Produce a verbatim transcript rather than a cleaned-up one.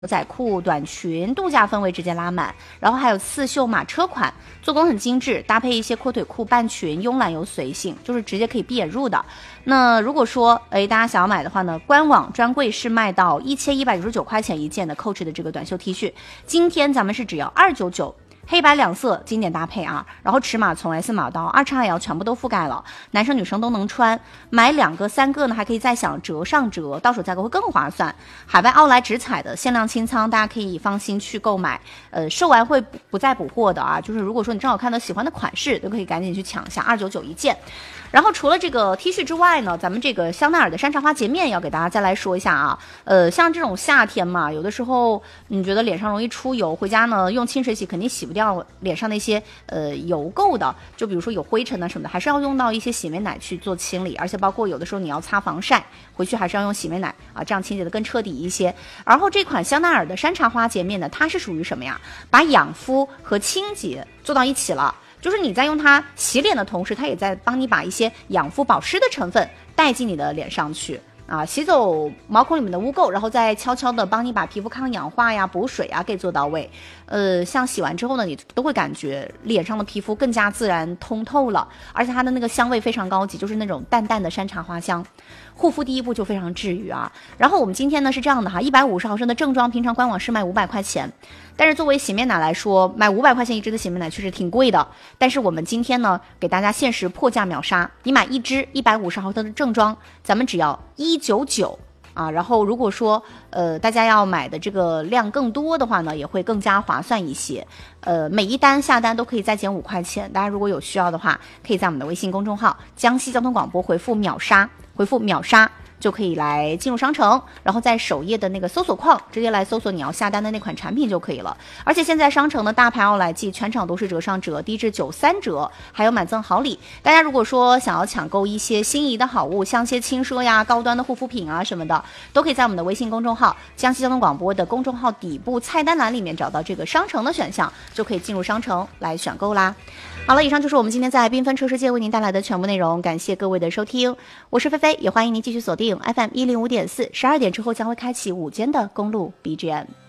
牛仔裤、短裙、度假氛围直接拉满，然后还有刺绣马车款，做工很精致，搭配一些阔腿裤、半裙，慵懒又随性，就是直接可以闭眼入的。那如果说哎大家想要买的话呢，官网专柜是卖到一千一百九十九块钱一件的 Coach 的这个短袖 T 恤，今天咱们是只要二九九。黑白两色经典搭配啊，然后尺码从 S 码到 二 X L 全部都覆盖了，男生女生都能穿，买两个三个呢还可以再享折上折，到手价格会更划算。海外奥莱直采的限量清仓，大家可以放心去购买，呃，售完会不再补货的啊，就是如果说你正好看到喜欢的款式，都可以赶紧去抢一下，二九九一件。然后除了这个 T 恤之外呢，咱们这个香奈儿的山茶花洁面要给大家再来说一下啊。呃，像这种夏天嘛，有的时候你觉得脸上容易出油，回家呢用清水洗肯定洗不掉脸上那些呃油垢的，就比如说有灰尘啊什么的，还是要用到一些洗面奶去做清理，而且包括有的时候你要擦防晒，回去还是要用洗面奶啊，这样清洁的更彻底一些。然后这款香奈儿的山茶花洁面呢，它是属于什么呀？把养肤和清洁做到一起了。就是你在用它洗脸的同时，它也在帮你把一些养肤保湿的成分带进你的脸上去啊，洗走毛孔里面的污垢，然后再悄悄的帮你把皮肤抗氧化呀、补水啊给做到位。呃，像洗完之后呢，你都会感觉脸上的皮肤更加自然通透了，而且它的那个香味非常高级，就是那种淡淡的山茶花香。护肤第一步就非常治愈啊。然后我们今天呢是这样的哈，一百五十毫升的正装，平常官网是卖五百块钱，但是作为洗面奶来说，买五百块钱一支的洗面奶确实挺贵的。但是我们今天呢，给大家限时破价秒杀，你买一支一百五十毫升的正装，咱们只要一九九。啊，然后如果说呃大家要买的这个量更多的话呢，也会更加划算一些。呃，每一单下单都可以再减五块钱，大家如果有需要的话，可以在我们的微信公众号江西交通广播回复秒杀，回复秒杀就可以来进入商城，然后在首页的那个搜索框直接来搜索你要下单的那款产品就可以了。而且现在商城的大牌奥莱季全场都是折上折，低至九三折，还有满赠好礼。大家如果说想要抢购一些心仪的好物，像些轻奢呀、高端的护肤品啊什么的，都可以在我们的微信公众号江西交通广播的公众号底部菜单栏里面找到这个商城的选项，就可以进入商城来选购啦。好了，以上就是我们今天在缤纷车世界为您带来的全部内容，感谢各位的收听，我是菲菲，也欢迎您继续锁定 F M 一零五点四，十二点之后将会开启午间的公路 B G M。